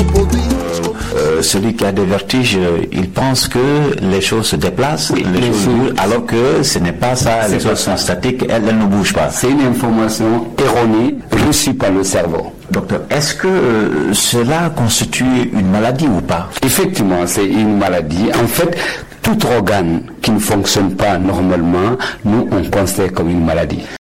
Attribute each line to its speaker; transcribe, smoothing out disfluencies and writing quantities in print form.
Speaker 1: Celui qui a des vertiges, il pense que les choses se déplacent, les choses bougent, alors que ce n'est pas ça, les choses sont statiques, elles ne bougent pas.
Speaker 2: C'est une information erronée reçue par le cerveau.
Speaker 1: Docteur, est-ce que cela constitue une maladie ou pas?
Speaker 2: Effectivement, c'est une maladie. En fait, tout organe qui ne fonctionne pas normalement, nous, on considère comme une maladie.